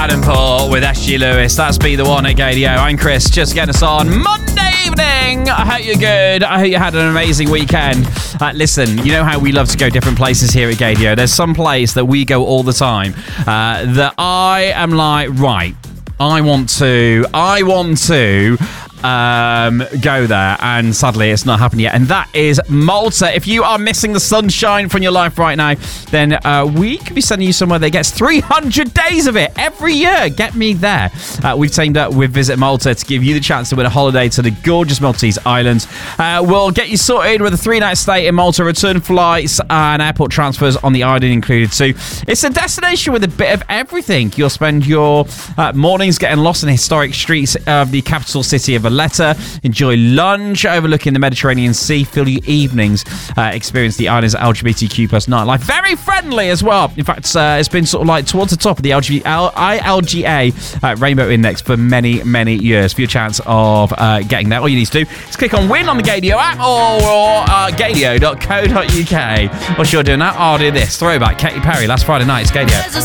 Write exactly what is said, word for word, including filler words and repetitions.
Adam Paul with S G Lewis. That's Be The One at Gadio. I'm Chris, just getting us on Monday evening. I hope you're good. I hope you had an amazing weekend. Uh, listen, you know how we love to go different places here at Gadio. There's some place that we go all the time uh, that I am like, right, I want to, I want to... Um, go there, and sadly it's not happened yet, and that is Malta. If you are missing the sunshine from your life right now, then uh, we could be sending you somewhere that gets three hundred days of it every year. Get me there. Uh, we've teamed up with Visit Malta to give you the chance to win a holiday to the gorgeous Maltese islands. Uh, we'll get you sorted with a three-night stay in Malta, return flights and airport transfers on the island included too. It's a destination with a bit of everything. You'll spend your uh, mornings getting lost in the historic streets of the capital city of Valletta, enjoy lunch overlooking the Mediterranean Sea, fill your evenings, uh, experience the island's L G B T Q plus nightlife. Very friendly as well. In fact, uh, it's been sort of like towards the top of the L G- I L G A uh, Rainbow Index for many, many years. For your chance of uh, getting there, all you need to do is click on Win on the Gadio app or, or uh, gadio dot co dot uk. Whilst you're doing that, I'll do this. Throwback, Katy Perry, last Friday night, it's Gadio.